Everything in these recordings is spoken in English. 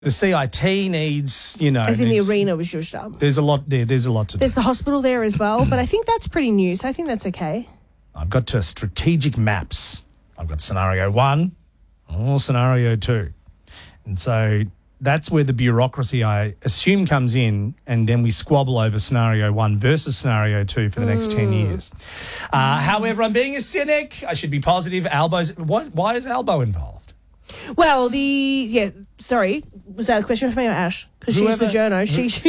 The CIT needs, As in the arena was used up. There's a lot there. There's a lot to do. There's the hospital there as well, but I think that's pretty new, so I think that's okay. I've got to strategic maps. I've got scenario 1 or scenario 2. And so that's where the bureaucracy, I assume, comes in, and then we squabble over scenario 1 versus scenario 2 for the next 10 years. However, I'm being a cynic. I should be positive. Why is Albo involved? Well, sorry, was that a question for me or Ash? Because she's the journo.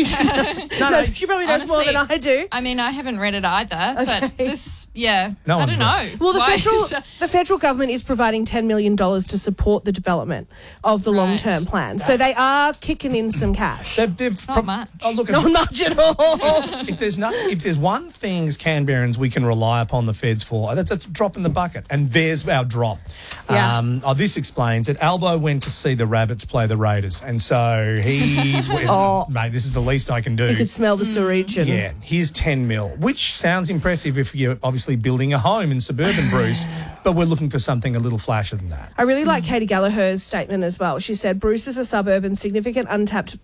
She probably knows more than I do. I mean, I haven't read it either, but this, I No don't know. Well, the federal government is providing $10 million to support the development of the long-term plan. So they are kicking in some cash. Not much. Oh, look, Not much at all. if there's one thing as Canberrans we can rely upon the feds for, that's a drop in the bucket. And there's our drop. Yeah. This explains it. Albo went to see the Rabbits play the Raiders, and so he mate, this is the least I can do. You could smell the sewage. Yeah, here's 10 mil, which sounds impressive if you're obviously building a home in suburban Bruce, but we're looking for something a little flashier than that. I really like Katie Gallagher's statement as well. She said, Bruce is a suburb and significant untapped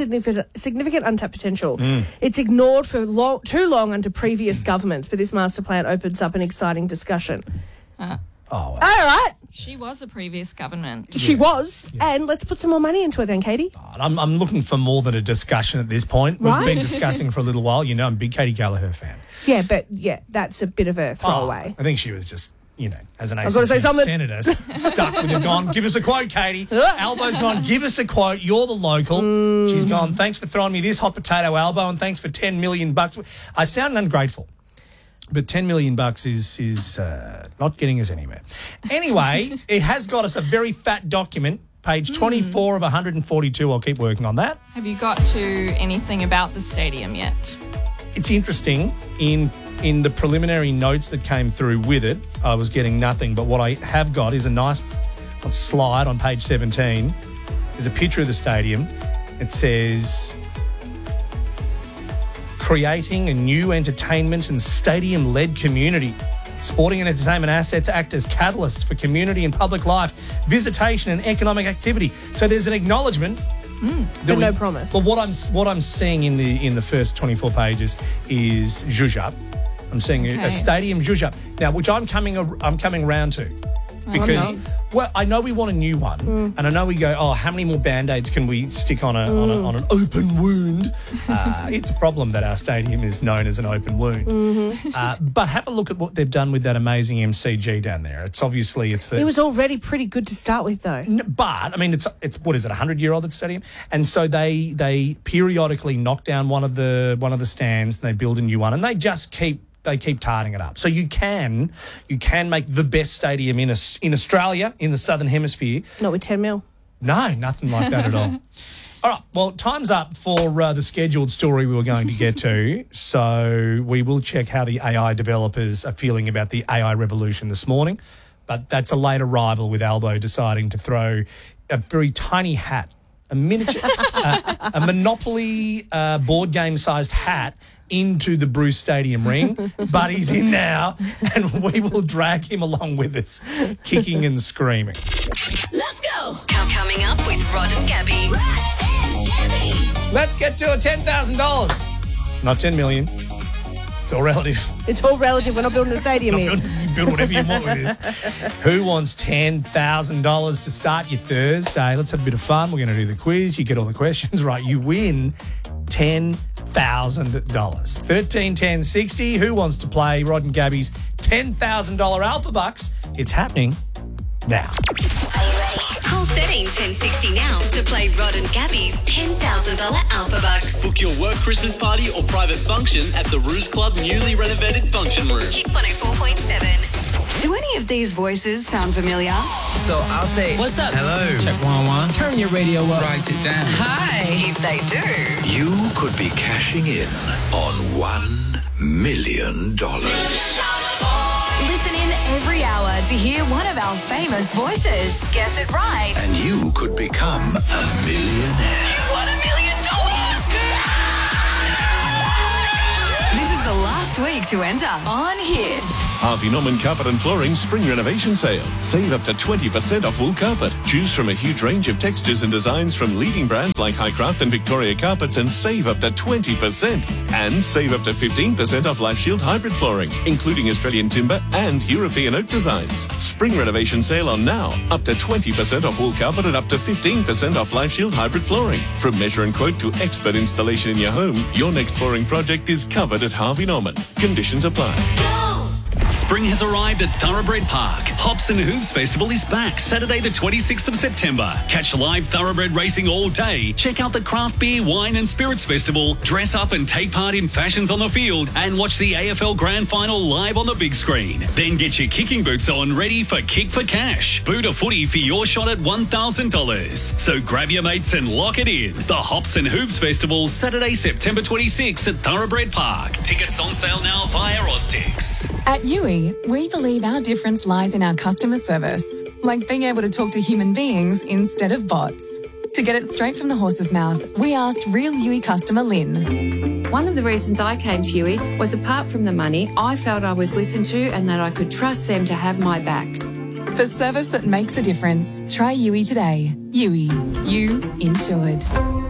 potential. It's ignored for too long under previous governments, but this master plan opens up an exciting discussion. All right. She was a previous government. She was. Yeah. And let's put some more money into it then, Katie. I'm looking for more than a discussion at this point. Right? We've been discussing for a little while. I'm a big Katie Gallagher fan. Yeah, but that's a bit of a throwaway. I think she was just, as an ACT senator, stuck with it, gone, give us a quote, Katie. Albo's gone, give us a quote. You're the local. She's gone, thanks for throwing me this hot potato, Albo, and thanks for $10 million. I sound ungrateful. But $10 million is not getting us anywhere. Anyway, it has got us a very fat document, page 24 of 142. I'll keep working on that. Have you got to anything about the stadium yet? It's interesting. In the preliminary notes that came through with it, I was getting nothing. But what I have got is a nice slide on page 17. There's a picture of the stadium. It says, creating a new entertainment and stadium-led community. Sporting and entertainment assets act as catalysts for community and public life, visitation and economic activity. So there's an acknowledgement. But no promise. But what I'm seeing in the first 24 pages is zhuzh. I'm seeing a stadium zhuzh. Now, which I'm coming round to. Because, I know we want a new one, and I know we go, how many more Band-Aids can we stick on an open wound? It's a problem that our stadium is known as an open wound. But have a look at what they've done with that amazing MCG down there. It's obviously it was already pretty good to start with, though. But I mean, it's what is it, 100-year-old stadium? And so they periodically knock down one of the stands and they build a new one, and they keep tarting it up. So you can make the best stadium in Australia, in the Southern Hemisphere. Not with 10 mil. No, nothing like that at all. All right, well, time's up for the scheduled story we were going to get to. So we will check how the AI developers are feeling about the AI revolution this morning. But that's a late arrival with Albo deciding to throw a very tiny hat, a miniature, a Monopoly board game-sized hat into the Bruce Stadium ring, but he's in now, and we will drag him along with us, kicking and screaming. Let's go. Coming up with Rod and Gabby. Let's get to $10,000. Not 10 million. It's all relative. It's all relative. We're not building a stadium here. You build whatever you want with this. Who wants $10,000 to start your Thursday? Let's have a bit of fun. We're going to do the quiz. You get all the questions right. You win $10,000. $13.10.60. Who wants to play Rod and Gabby's $10,000 Alpha Bucks? It's happening now. Are you ready? Call 131060 now to play Rod and Gabby's $10,000 Alpha Bucks. Book your work Christmas party or private function at the Ruse Club newly renovated function room. Hit 104.7. Do any of these voices sound familiar? So I'll say, what's up? Hello. Check 1-1. Turn your radio up. Write it down. Hi. If they do, you could be cashing in on $1 million. Listen in every hour to hear one of our famous voices. Guess it right. And you could become a millionaire. You've won $1 million. This is the last week to enter on Hit. Harvey Norman Carpet and Flooring Spring Renovation Sale. Save up to 20% off wool carpet. Choose from a huge range of textures and designs from leading brands like Highcraft and Victoria Carpets and save up to 20%. And save up to 15% off Life Shield hybrid flooring, including Australian timber and European oak designs. Spring Renovation Sale on now. Up to 20% off wool carpet and up to 15% off Life Shield hybrid flooring. From measure and quote to expert installation in your home, your next flooring project is covered at Harvey Norman. Conditions apply. Spring has arrived at Thoroughbred Park. Hops and Hooves Festival is back Saturday the 26th of September. Catch live thoroughbred racing all day. Check out the Craft Beer, Wine and Spirits Festival. Dress up and take part in fashions on the field and watch the AFL Grand Final live on the big screen. Then get your kicking boots on ready for Kick for Cash. Boot a footy for your shot at $1,000. So grab your mates and lock it in. The Hops and Hooves Festival, Saturday, September 26th at Thoroughbred Park. Tickets on sale now via Oztix. At Yui, we believe our difference lies in our customer service, like being able to talk to human beings instead of bots. To get it straight from the horse's mouth, we asked real Yui customer Lynn. One of the reasons I came to Yui was, apart from the money, I felt I was listened to and that I could trust them to have my back. For service that makes a difference, try Yui today. Yui, you insured.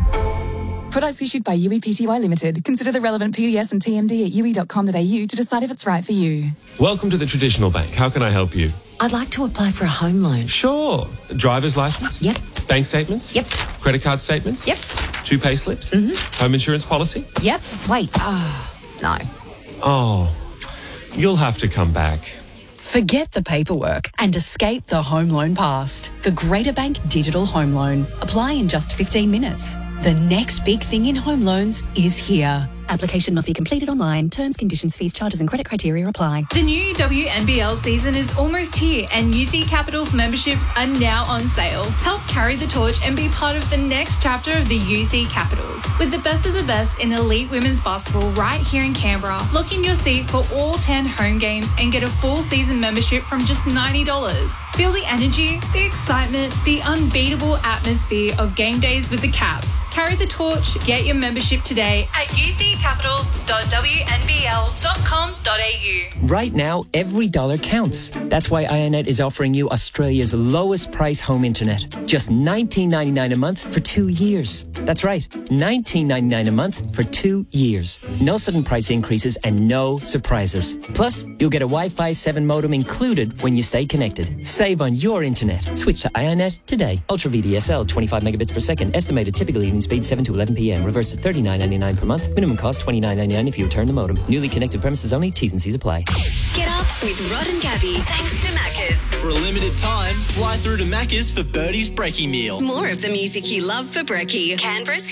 Products issued by Yui Pty Limited. Consider the relevant PDS and TMD at yui.com.au to decide if it's right for you. Welcome to the Traditional Bank. How can I help you? I'd like to apply for a home loan. Sure. Driver's license? Yep. Bank statements? Yep. Credit card statements? Yep. 2 pay slips? Mm-hmm. Home insurance policy? Yep. Wait. No. Oh, you'll have to come back. Forget the paperwork and escape the home loan past. The Greater Bank Digital Home Loan. Apply in just 15 minutes. The next big thing in home loans is here. Application must be completed online. Terms, conditions, fees, charges and credit criteria apply. The new WNBL season is almost here and UC Capital's memberships are now on sale. Help carry the torch and be part of the next chapter of the UC Capitals. With the best of the best in elite women's basketball right here in Canberra, lock in your seat for all 10 home games and get a full season membership from just $90. Feel the energy, the excitement, the unbeatable atmosphere of game days with the Caps. Carry the torch, get your membership today at uccapitals.wnbl.com.au. Right now, every dollar counts. That's why IONET is offering you Australia's lowest price home internet. Just $19.99 a month for 2 years. That's right, $19.99 a month for 2 years. No sudden price increases and no surprises. Plus, you'll get a Wi-Fi 7 modem included when you stay connected. Save on your internet. Switch to IONET today. Ultra VDSL, 25 megabits per second. Estimated typical evening speed 7 to 11 p.m. Reverse to $39.99 per month. Minimum cost $29.99 if you return the modem. Newly connected premises only. T's and C's apply. Get up with Rod and Gabby, thanks to Macca's. For a limited time, fly through to Macca's for Birdie's Brekkie Meal. More of the music you love for brekkie. Canberra's